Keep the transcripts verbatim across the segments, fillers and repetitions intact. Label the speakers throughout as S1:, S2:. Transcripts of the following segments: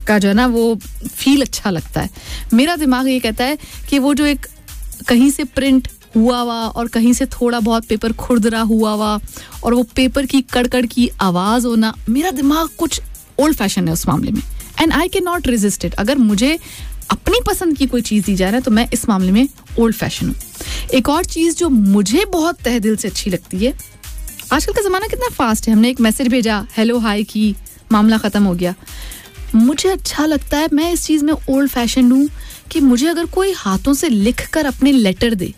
S1: का जो है ना वो फील अच्छा लगता है. मेरा दिमाग ये कहता है कि वो जो एक कहीं से प्रिंट हुआ हुआ और कहीं से थोड़ा बहुत पेपर खुरदरा हुआ हुआ और वो पेपर की कड़कड़ की आवाज होना, मेरा दिमाग कुछ ओल्ड फैशन है उस मामले में. And I can not resist it. अगर मुझे अपनी पसंद की कोई चीज दी जाए ना तो मैं इस मामले में ओल्ड फैशन हूँ. एक और चीज जो मुझे बहुत तहे दिल से अच्छी लगती है, आजकल का जमाना कितना फास्ट है. हमने एक मैसेज भेजा, हेलो हाय की, मामला खत्म हो गया. मुझे अच्छा लगता है, मैं इस चीज में ओल्ड फैशन हूँ कि मुझे अगर कोई हाथों से लिख कर अपने लेटर दे,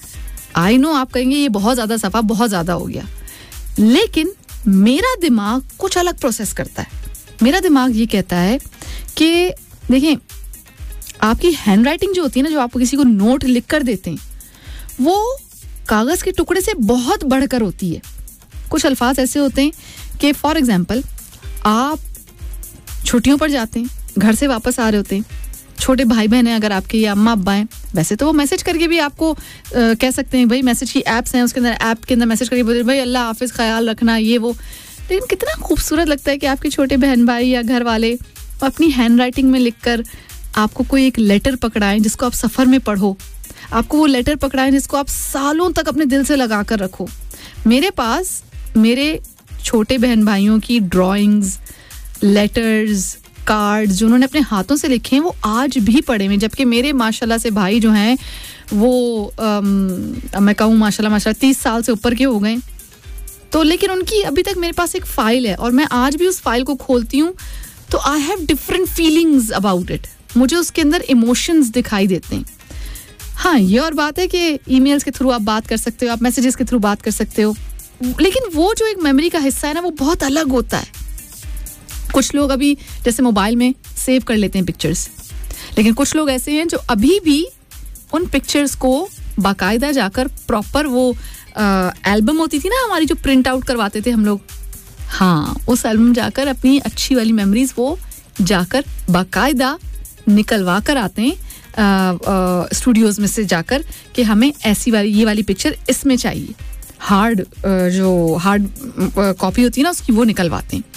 S1: आई नो आप कहेंगे ये बहुत ज्यादा सफा, बहुत ज्यादा हो गया, लेकिन मेरा दिमाग कुछ अलग प्रोसेस करता है. मेरा दिमाग ये कहता है कि देखिए, आपकी हैंड राइटिंग जो होती है ना, जो आपको किसी को नोट लिख कर देते हैं, वो कागज के टुकड़े से बहुत बढ़कर होती है. कुछ अल्फाज ऐसे होते हैं कि फॉर एग्जाम्पल आप छुट्टियों पर जाते हैं, घर से वापस आ रहे होते हैं, छोटे भाई बहन हैं अगर आपके, या अम्मा अब्बा हैं, वैसे तो वो मैसेज करके भी आपको आ, कह सकते हैं, भाई मैसेज की एप्स हैं, उसके अंदर ऐप के अंदर मैसेज करके बोले भाई अल्लाह हाफिज, ख्याल रखना, ये वो. लेकिन कितना खूबसूरत लगता है कि आपके छोटे बहन भाई या घर वाले अपनी हैंड राइटिंग में लिखकर आपको कोई एक लेटर पकड़ाएं जिसको आप सफ़र में पढ़ो, आपको वो लेटर पकड़ाएं जिसको आप सालों तक अपने दिल से लगा कर रखो. मेरे पास मेरे छोटे बहन भाइयों की ड्राइंग्स, लेटर्स, कार्ड्स जो उन्होंने अपने हाथों से लिखे हैं वो आज भी पड़े हुए, जबकि मेरे माशाल्लाह से भाई जो हैं वो आम, मैं कहूँ माशाल्लाह माशाल्लाह तीस साल से ऊपर के हो गए, तो लेकिन उनकी अभी तक मेरे पास एक फ़ाइल है और मैं आज भी उस फाइल को खोलती हूँ तो I have different feelings about it. मुझे उसके अंदर इमोशंस दिखाई देते हैं. हाँ, ये और बात है कि ईमेल्स के थ्रू आप बात कर सकते हो, आप मैसेजेस के थ्रू बात कर सकते हो, लेकिन वो जो एक मेमोरी का हिस्सा है ना, वो बहुत अलग होता है. कुछ लोग अभी जैसे मोबाइल में सेव कर लेते हैं पिक्चर्स, लेकिन कुछ लोग ऐसे हैं जो अभी भी उन पिक्चर्स को बाकायदा जाकर प्रॉपर वो एल्बम होती थी ना हमारी, जो प्रिंट आउट करवाते थे हम लोग, हाँ, उस एल्बम जाकर अपनी अच्छी वाली मेमोरीज वो जाकर बाकायदा निकलवा कर आते हैं स्टूडियोज में से जाकर कि हमें ऐसी वाली ये वाली पिक्चर इसमें चाहिए. हार्ड जो हार्ड कॉपी होती है ना उसकी वो निकलवाते हैं.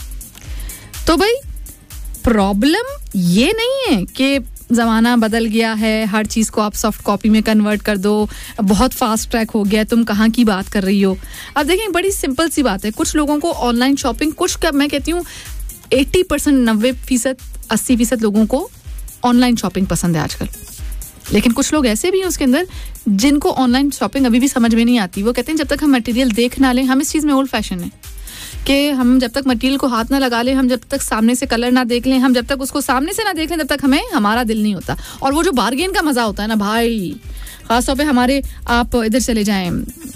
S1: तो भाई प्रॉब्लम ये नहीं है कि ज़माना बदल गया है, हर चीज़ को आप सॉफ्ट कॉपी में कन्वर्ट कर दो, बहुत फास्ट ट्रैक हो गया, तुम कहाँ की बात कर रही हो. अब देखें, बड़ी सिंपल सी बात है, कुछ लोगों को ऑनलाइन शॉपिंग, कुछ का मैं कहती हूँ अस्सी परसेंट नब्बे फीसद अस्सी फीसद लोगों को ऑनलाइन शॉपिंग पसंद है आजकल. लेकिन कुछ लोग ऐसे भी हैं उसके अंदर जिनको ऑनलाइन शॉपिंग अभी भी समझ में नहीं आती. वो कहते हैं जब तक हम मटेरियल देख ना लें, हम इस चीज़ में ओल्ड फैशन है कि हम जब तक मटेरियल को हाथ ना लगा लें, हम जब तक सामने से कलर ना देख लें, हम जब तक उसको सामने से ना देख लें, तब तक हमें हमारा दिल नहीं होता. और वो जो बार्गेन का मज़ा होता है ना भाई, ख़ासतौर पे हमारे, आप इधर चले जाएं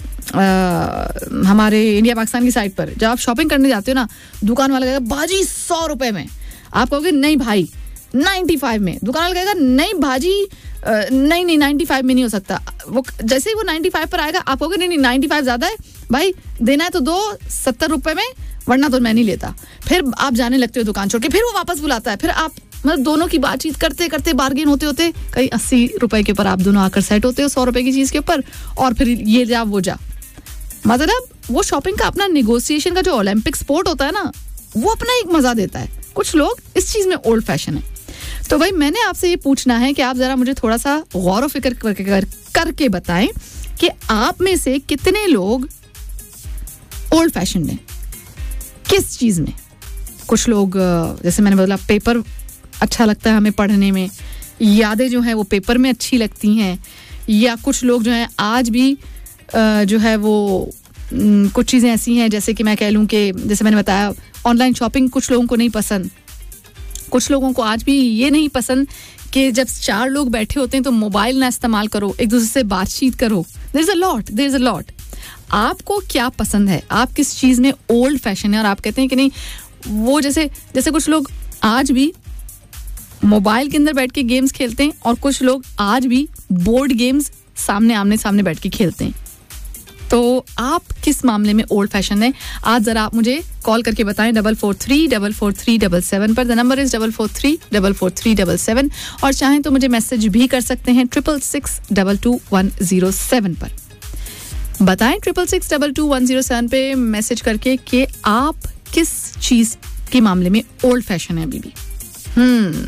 S1: हमारे इंडिया पाकिस्तान की साइड पर, जब आप शॉपिंग करने जाते हो ना, दुकान वाला कहेगा बाजी सौ रुपए में, आप कहोगे नहीं भाई नाइन्टी फाइव में, दुकान वाला कहेगा नहीं भाजी नहीं नहीं नाइन्टी फाइव में नहीं हो सकता. वो जैसे ही वो नाइन्टी फाइव पर आएगा आप कहोगे नहीं नहीं नाइन्टी फाइव ज़्यादा है भाई, देना है तो दो सत्तर रुपए में, वरना तो मैं नहीं लेता. फिर आप जाने लगते हो दुकान छोड़ के, फिर वो वापस बुलाता है, फिर आप मतलब दोनों की बातचीत करते करते बार्गेन होते होते कहीं अस्सी रुपए के ऊपर आप दोनों आकर सेट होते हो, सौ रुपए की चीज़ के ऊपर, और फिर ये जा वो जा. मतलब वो शॉपिंग का अपना नेगोशिएशन का जो ओलंपिक स्पोर्ट होता है ना, वो अपना एक मजा देता है. कुछ लोग इस चीज में ओल्ड फैशन है. तो भाई मैंने आपसे ये पूछना है कि आप जरा मुझे थोड़ा सा गौर व फिक्र करके कर, करके बताएं कि आप में से कितने लोग ओल्ड फैशन है, किस चीज में. कुछ लोग जैसे मैंने बोला पेपर अच्छा लगता है हमें पढ़ने में, यादें जो है वो पेपर में अच्छी लगती हैं, या कुछ लोग जो हैं आज भी जो है वो कुछ चीज़ें ऐसी हैं जैसे कि मैं कह लूँ कि जैसे मैंने बताया ऑनलाइन शॉपिंग कुछ लोगों को नहीं पसंद. कुछ लोगों को आज भी ये नहीं पसंद कि जब चार लोग बैठे होते हैं तो मोबाइल ना इस्तेमाल करो, एक दूसरे से बातचीत करो. There is a lot there is a lot आपको क्या पसंद है, आप किस चीज़ में ओल्ड फैशन है, और आप कहते हैं कि नहीं वो जैसे जैसे कुछ लोग आज भी मोबाइल के अंदर बैठ के गेम्स खेलते हैं और कुछ लोग आज भी बोर्ड गेम्स सामने आमने सामने बैठ के खेलते हैं. तो आप किस मामले में ओल्ड फैशन है, आज जरा आप मुझे कॉल करके बताएं double four three double four three double seven पर. The number is double four three double four three double seven, और चाहें तो मुझे मैसेज भी कर सकते हैं triple six double two one zero seven पर. बताएं triple six double two one zero seven पे मैसेज करके कि आप किस चीज के मामले में ओल्ड फैशन है अभी भी. हम्म